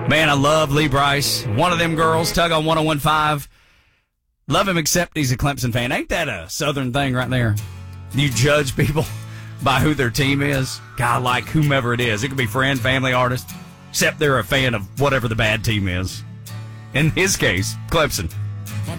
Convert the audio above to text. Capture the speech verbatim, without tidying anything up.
Man, I love Lee Bryce. One of them girls, Tug on one oh one point five. Love him except he's a Clemson fan. Ain't that a Southern thing right there? You judge people by who their team is. God, like whomever it is. It could be friend, family, artist, except they're a fan of whatever the bad team is. In his case, Clemson.